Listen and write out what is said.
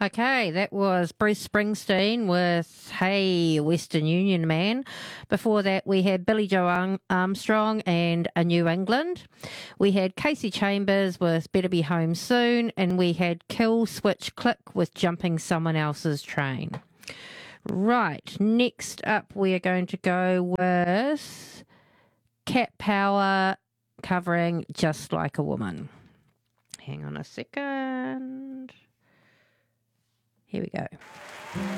Okay, that was Bruce Springsteen with Hey Western Union Man. Before that, we had Billy Joe Armstrong and A New England. We had Casey Chambers with Better Be Home Soon. And we had Kill Switch Click with Jumping Someone Else's Train. Right, next up we are going to go with Cat Power covering Just Like a Woman. Hang on a second. Here we go.